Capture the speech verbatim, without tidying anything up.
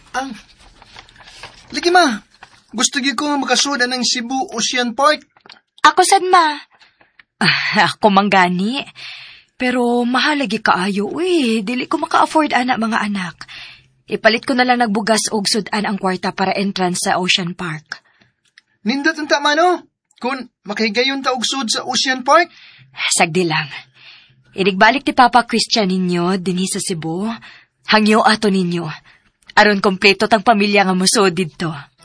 Ang... Lagi ma, gusto gyud ko makasuda ng Cebu Ocean Park. Ako sad ma. Ah, ako manggani. Pero mahal lagi kaayo, uy. Dili ko maka-afford anak mga anak. Ipalit ko na lang nagbugas og sudan ang kwarta para entrance sa Ocean Park. Nindot ang tama no? Kung makahigayon ta og sud sa Ocean Park? Sagdi lang. Inigbalik ti Papa Christian ninyo dinhi sa Cebu. Hangyo ato ninyo. Aron kompleto tang pamilya nga musod didto.